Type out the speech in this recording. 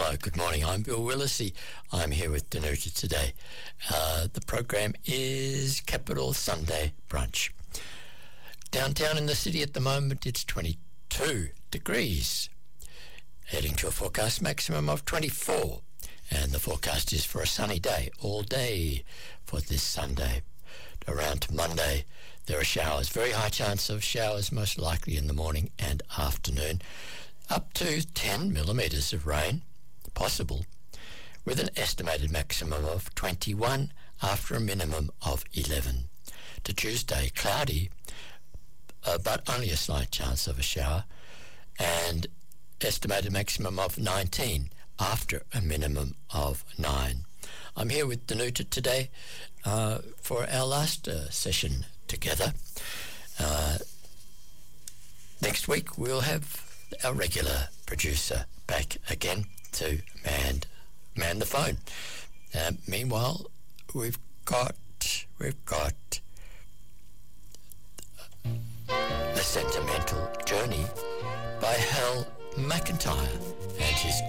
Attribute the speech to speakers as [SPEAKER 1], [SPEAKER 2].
[SPEAKER 1] Hello, good morning. I'm Bill Willisey. I'm here with Danuta today. The program is Capital Sunday Brunch. Downtown in the city at the moment, it's 22 degrees. Heading to a forecast maximum of 24. And the forecast is for a sunny day, all day for this Sunday. Around to Monday, there are showers. Very high chance of showers, most likely in the morning and afternoon. Up to 10 millimetres of rain possible, with an estimated maximum of 21 after a minimum of 11. To Tuesday, cloudy, but only a slight chance of a shower, and estimated maximum of 19 after a minimum of 9. I'm here with Danuta today for our last session together. Next week we'll have our regular producer back again to man the phone. Meanwhile, we've got A Sentimental Journey by Hal McIntyre and his